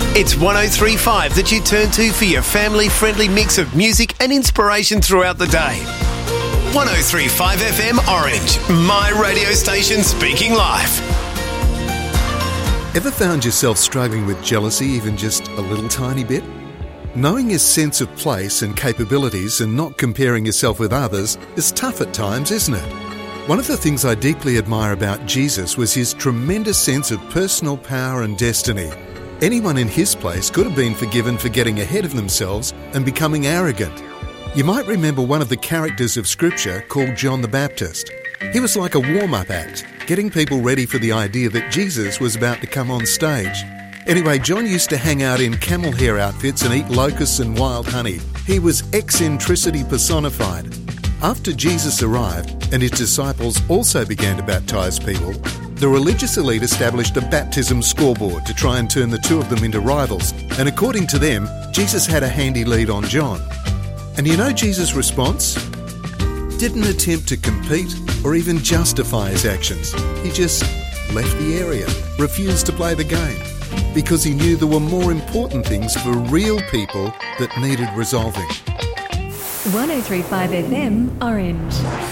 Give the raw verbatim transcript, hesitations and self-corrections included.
It's one oh three point five that you turn to for your family-friendly mix of music and inspiration throughout the day. one oh three point five F M Orange, my radio station speaking life. Ever found yourself struggling with jealousy even just a little tiny bit? Knowing your sense of place and capabilities and not comparing yourself with others is tough at times, isn't it? One of the things I deeply admire about Jesus was his tremendous sense of personal power and destiny. Anyone in his place could have been forgiven for getting ahead of themselves and becoming arrogant. You might remember one of the characters of Scripture called John the Baptist. He was like a warm-up act, getting people ready for the idea that Jesus was about to come on stage. Anyway, John used to hang out in camel hair outfits and eat locusts and wild honey. He was eccentricity personified. After Jesus arrived and his disciples also began to baptise people, the religious elite established a baptism scoreboard to try and turn the two of them into rivals. And according to them, Jesus had a handy lead on John. And you know Jesus' response? Didn't attempt to compete or even justify his actions. He just left the area, refused to play the game, because he knew there were more important things for real people that needed resolving. one oh three point five F M Orange.